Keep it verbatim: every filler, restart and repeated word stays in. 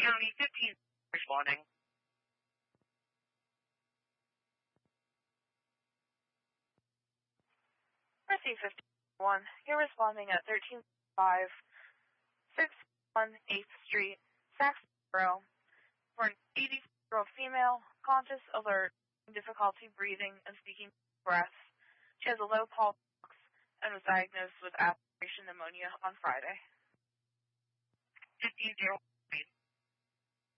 County fifteen responding. Receive fifty-one. You're responding at thirteen five six one eighth Street, Saxborough, for an eighty-year-old female, conscious, alert, difficulty breathing and speaking breaths. She has a low pulse and was diagnosed with aspiration pneumonia on Friday. fifteen zero